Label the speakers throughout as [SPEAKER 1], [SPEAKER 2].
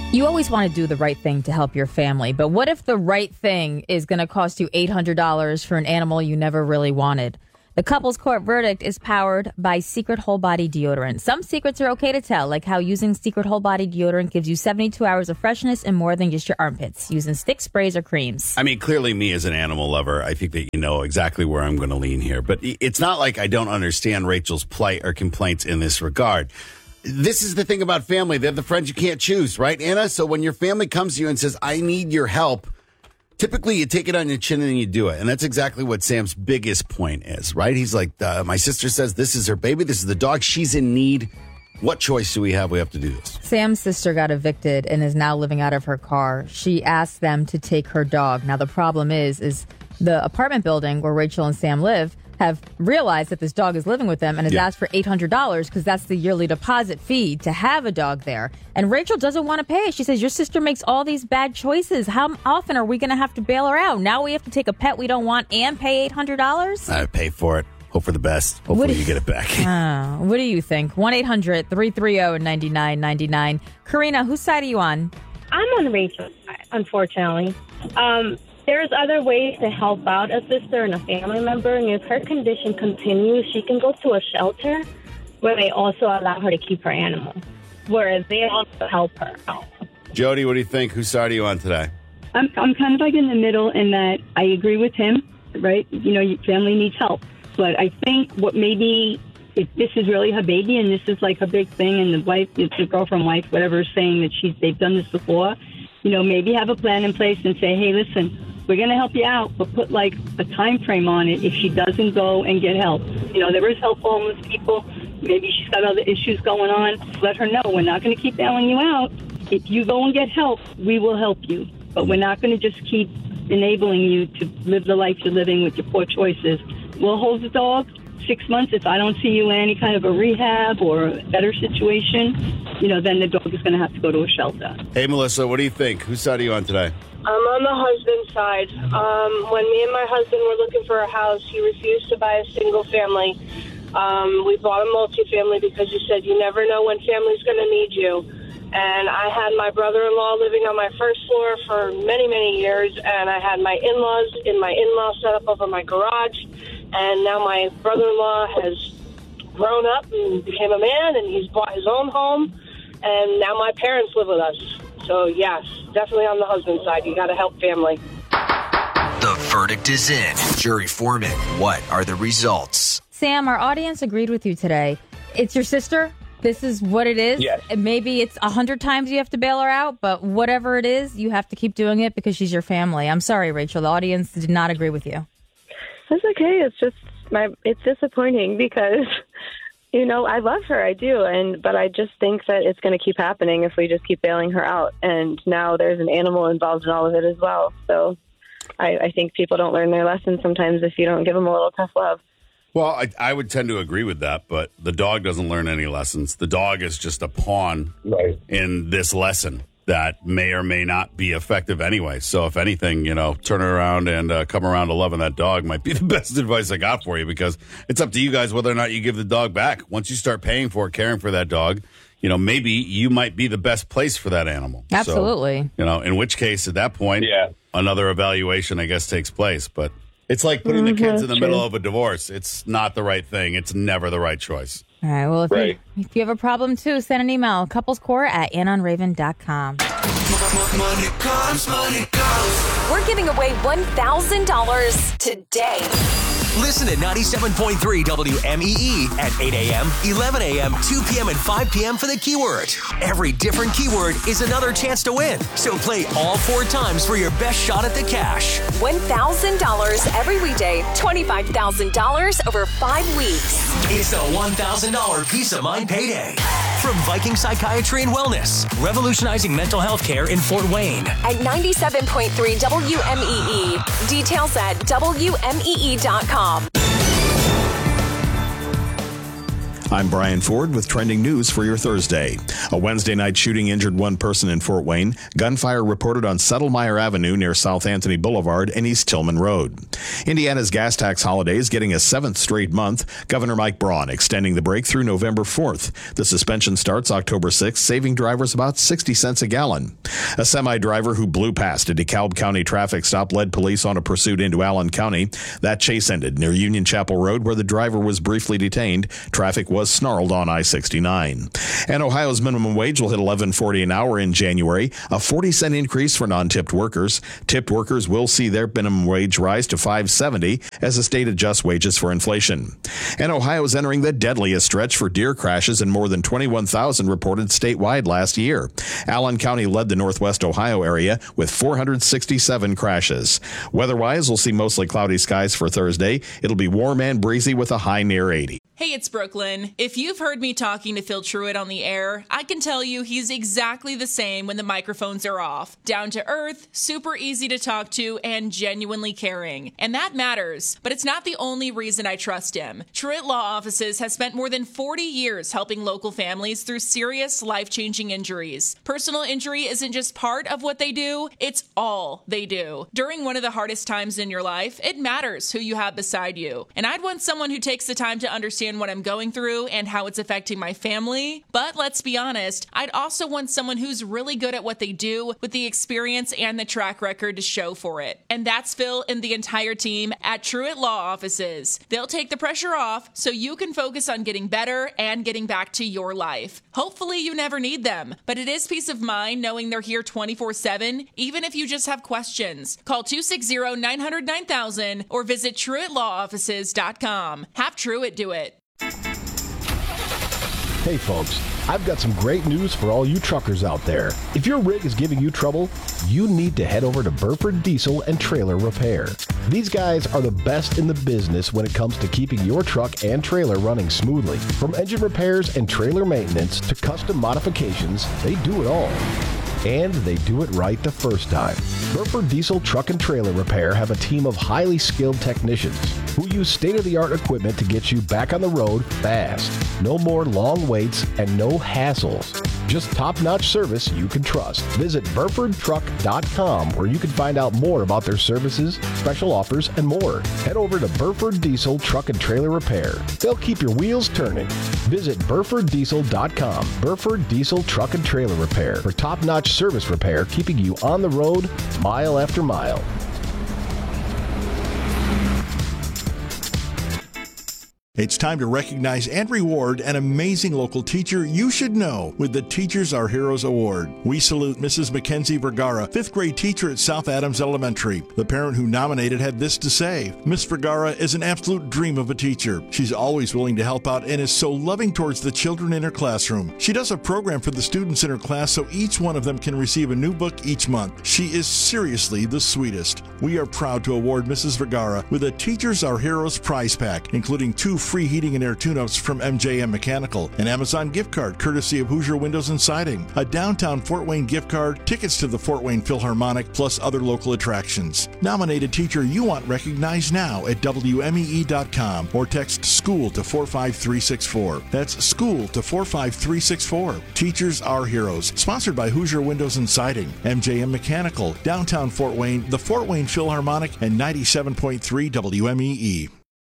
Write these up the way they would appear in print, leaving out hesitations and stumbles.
[SPEAKER 1] You always want to do the right thing to help your family, but what if the right thing is going to cost you $800 for an animal you never really wanted? The couple's court verdict is powered by Secret Whole Body Deodorant. Some secrets are okay to tell, like how using Secret Whole Body Deodorant gives you 72 hours of freshness and more than just your armpits, using stick sprays or creams.
[SPEAKER 2] I mean, clearly me as an animal lover, I think that you know exactly where I'm going to lean here. But it's not like I don't understand Rachel's plight or complaints in this regard. This is the thing about family. They're the friends you can't choose, right, Anna? So when your family comes to you and says, I need your help, typically you take it on your chin and you do it. And that's exactly what Sam's biggest point is, right? He's like, my sister says this is her baby. This is the dog. She's in need. What choice do we have? We have to do this.
[SPEAKER 1] Sam's sister got evicted and is now living out of her car. She asked them to take her dog. Now, the problem is the apartment building where Rachel and Sam live have realized that this dog is living with them and has asked for $800 because that's the yearly deposit fee to have a dog there. And Rachel doesn't want to pay. She says, your sister makes all these bad choices. How often are we going to have to bail her out? Now we have to take a pet we don't want and pay $800?
[SPEAKER 2] I pay for it. Hope for the best. Hopefully you get it back.
[SPEAKER 1] What do you think? 1-800-330-9999. Karina, whose side are you on?
[SPEAKER 3] I'm on Rachel's side, unfortunately. There's other ways to help out a sister and a family member, and if her condition continues, she can go to a shelter where they also allow her to keep her animal, whereas they also help her out.
[SPEAKER 2] Jody, what do you think? Whose side are you on today?
[SPEAKER 4] I'm kind of like in the middle in that I agree with him, right? You know, your family needs help. But I think what maybe if this is really her baby and this is like her big thing and the wife, the girlfriend wife, whatever, is saying that they've done this before, you know, maybe have a plan in place and say, hey, listen, we're going to help you out, but put like a time frame on it if she doesn't go and get help. You know, there is help for homeless people. Maybe she's got other issues going on. Let her know. We're not going to keep bailing you out. If you go and get help, we will help you. But we're not going to just keep enabling you to live the life you're living with your poor choices. We'll hold the dog 6 months. If I don't see you in any kind of a rehab or a better situation, you know, then the dog is going to have to go to a shelter.
[SPEAKER 2] Hey, Melissa, what do you think? Whose side are you on today?
[SPEAKER 5] I'm on the husband's side. When me and my husband were looking for a house, he refused to buy a single family. We bought a multifamily because he said you never know when family's going to need you. And I had my brother-in-law living on my first floor for many, many years, and I had my in-laws in my in-law setup over my garage. And now my brother-in-law has grown up and became a man, and he's bought his own home. And now my parents live with us. So, yes, definitely on the husband's side. You got to help family.
[SPEAKER 6] The verdict is in. Jury foreman, what are the results?
[SPEAKER 1] Sam, our audience agreed with you today. It's your sister. This is what it is.
[SPEAKER 7] Yes.
[SPEAKER 1] Maybe it's 100 times you have to bail her out, but whatever it is, you have to keep doing it because she's your family. I'm sorry, Rachel. The audience did not agree with you.
[SPEAKER 8] That's okay. It's just it's disappointing because, you know, I love her. I do. But I just think that it's going to keep happening if we just keep bailing her out. And now there's an animal involved in all of it as well. So I think people don't learn their lesson sometimes if you don't give them a little tough love.
[SPEAKER 2] Well, I would tend to agree with that, but the dog doesn't learn any lessons. The dog is just a pawn in this lesson that may or may not be effective anyway. So if anything, you know, turn around and come around to loving that dog might be the best advice I got for you, because it's up to you guys whether or not you give the dog back. Once you start paying for it, caring for that dog, you know, maybe you might be the best place for that animal.
[SPEAKER 1] Absolutely.
[SPEAKER 2] So, you know, in which case at that point, another evaluation, I guess, takes place. But it's like putting the kids in the middle of a divorce. It's not the right thing. It's never the right choice.
[SPEAKER 1] All right. Well, if you have a problem, too, send an email. couplescore@AnnOnRaven.com.
[SPEAKER 9] Money comes.
[SPEAKER 10] We're giving away $1,000 today.
[SPEAKER 6] Listen to 97.3 WMEE at 8 a.m., 11 a.m., 2 p.m., and 5 p.m. for the keyword. Every different keyword is another chance to win. So play all 4 times for your best shot at the cash.
[SPEAKER 10] $1,000 every weekday, $25,000 over 5 weeks.
[SPEAKER 6] It's the $1,000 Peace of Mind Payday. From Viking Psychiatry and Wellness, revolutionizing mental health care in Fort Wayne.
[SPEAKER 10] At 97.3 WMEE. Details at WMEE.com.
[SPEAKER 7] I'm Brian Ford with trending news for your Thursday. A Wednesday night shooting injured one person in Fort Wayne. Gunfire reported on Settlemyre Avenue near South Anthony Boulevard and East Tillman Road. Indiana's gas tax holiday is getting a 7th straight month. Governor Mike Braun extending the break through November 4th. The suspension starts October 6th, saving drivers about 60 cents a gallon. A semi-driver who blew past a DeKalb County traffic stop led police on a pursuit into Allen County. That chase ended near Union Chapel Road, where the driver was briefly detained. Traffic was snarled on I-69. And Ohio's minimum wage will hit $11.40 an hour in January, a 40-cent increase for non-tipped workers. Tipped workers will see their minimum wage rise to $5.70 as the state adjusts wages for inflation. And Ohio is entering the deadliest stretch for deer crashes, and more than 21,000 reported statewide last year. Allen County led the Northwest Ohio area with 467 crashes. Weather-wise, we'll see mostly cloudy skies for Thursday. It'll be warm and breezy with a high near 80.
[SPEAKER 11] Hey, it's Brooklyn. If you've heard me talking to Phil Truitt on the air, I can tell you he's exactly the same when the microphones are off. Down to earth, super easy to talk to, and genuinely caring. And that matters, but it's not the only reason I trust him. Truitt Law Offices has spent more than 40 years helping local families through serious, life-changing injuries. Personal injury isn't just part of what they do, it's all they do. During one of the hardest times in your life, it matters who you have beside you. And I'd want someone who takes the time to understand what I'm going through and how it's affecting my family. But let's be honest, I'd also want someone who's really good at what they do with the experience and the track record to show for it. And that's Phil and the entire team at Truitt Law Offices. They'll take the pressure off so you can focus on getting better and getting back to your life. Hopefully you never need them, but it is peace of mind knowing they're here 24/7, even if you just have questions. Call 260-900-9000 or visit TruittLawOffices.com. Have Truitt do it.
[SPEAKER 12] Hey folks, I've got some great news for all you truckers out there. If your rig is giving you trouble, you need to head over to Burford Diesel and Trailer Repair. These guys are the best in the business when it comes to keeping your truck and trailer running smoothly. From engine repairs and trailer maintenance to custom modifications, they do it all. And they do it right the first time. Burford Diesel Truck and Trailer Repair have a team of highly skilled technicians who use state-of-the-art equipment to get you back on the road fast. No more long waits and no hassles. Just top-notch service you can trust. Visit BurfordTruck.com where you can find out more about their services, special offers, and more. Head over to Burford Diesel Truck and Trailer Repair. They'll keep your wheels turning. Visit BurfordDiesel.com. Burford Diesel Truck and Trailer Repair for top-notch service repair, keeping you on the road mile after mile.
[SPEAKER 13] It's time to recognize and reward an amazing local teacher you should know with the Teachers Are Heroes Award. We salute Mrs. Mackenzie Vergara, 5th grade teacher at South Adams Elementary. The parent who nominated had this to say: Miss Vergara is an absolute dream of a teacher. She's always willing to help out and is so loving towards the children in her classroom. She does a program for the students in her class so each one of them can receive a new book each month. She is seriously the sweetest. We are proud to award Mrs. Vergara with a Teachers Are Heroes prize pack, including 2 free heating and air tune-ups from MJM Mechanical, an Amazon gift card courtesy of Hoosier Windows and Siding, a downtown Fort Wayne gift card, tickets to the Fort Wayne Philharmonic, plus other local attractions. Nominate a teacher you want recognized now at WMEE.com or text SCHOOL to 45364. That's SCHOOL to 45364. Teachers Are Heroes. Sponsored by Hoosier Windows and Siding, MJM Mechanical, downtown Fort Wayne, the Fort Wayne Philharmonic, and 97.3 WMEE.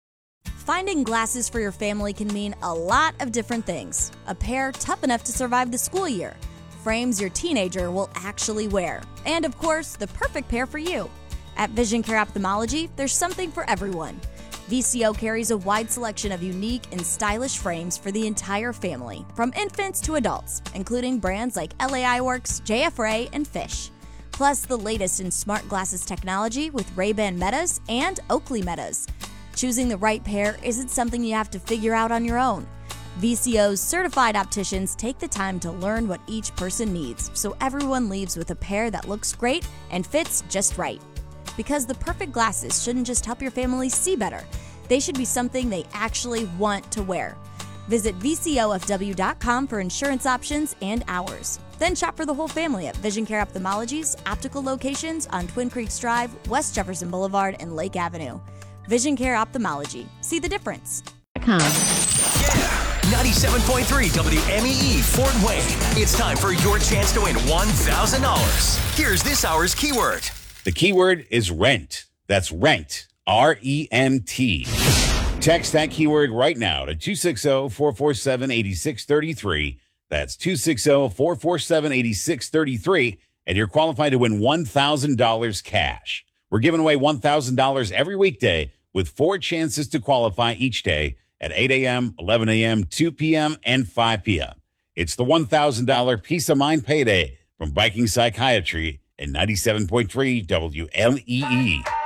[SPEAKER 14] Finding glasses for your family can mean a lot of different things. A pair tough enough to survive the school year, frames your teenager will actually wear, and of course, the perfect pair for you. At Vision Care Ophthalmology, there's something for everyone. VCO carries a wide selection of unique and stylish frames for the entire family, from infants to adults, including brands like LA Eyeworks, JF Ray, and Fish. Plus, the latest in smart glasses technology with Ray-Ban Metas and Oakley Metas. Choosing the right pair isn't something you have to figure out on your own. VCO's certified opticians take the time to learn what each person needs, so everyone leaves with a pair that looks great and fits just right. Because the perfect glasses shouldn't just help your family see better, they should be something they actually want to wear. Visit VCOFW.com for insurance options and hours. Then shop for the whole family at Vision Care Ophthalmology's optical locations on Twin Creeks Drive, West Jefferson Boulevard, and Lake Avenue. Vision Care Ophthalmology. See the difference.
[SPEAKER 6] Yeah. 97.3 WMEE Fort Wayne. It's time for your chance to win $1,000. Here's this hour's keyword.
[SPEAKER 2] The keyword is rent. That's rent. R-E-N-T. Text that keyword right now to 260-447-8633. That's 260-447-8633. And you're qualified to win $1,000 cash. We're giving away $1,000 every weekday with 4 chances to qualify each day at 8 a.m., 11 a.m., 2 p.m., and 5 p.m. It's the $1,000 Peace of Mind Payday from Viking Psychiatry and 97.3 WMEE.